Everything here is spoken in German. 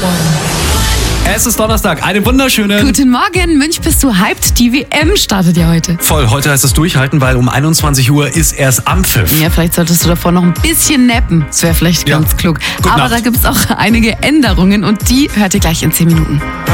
Es ist Donnerstag, eine wunderschöne... Guten Morgen, Münch, bist du hyped? Die WM startet ja heute. Voll, heute heißt es durchhalten, weil um 21 Uhr ist erst Anpfiff. Ja, vielleicht solltest du davor noch ein bisschen nappen. Das wäre vielleicht ganz klug. Gute Aber Nacht. da gibt es auch einige Änderungen und die hört ihr gleich in 10 Minuten.